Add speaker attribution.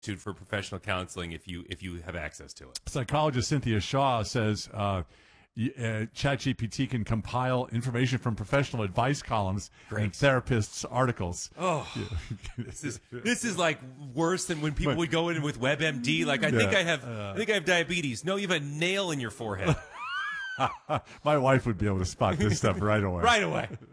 Speaker 1: for professional counseling if you have access to it.
Speaker 2: Psychologist Cynthia Shaw says ChatGPT can compile information from professional advice columns and therapists' articles.
Speaker 1: Oh, this is like worse than when people would go in with WebMD. Like, I think I have diabetes. No, you have a nail in your forehead.
Speaker 2: My wife would be able to spot this stuff right away.
Speaker 1: Right away.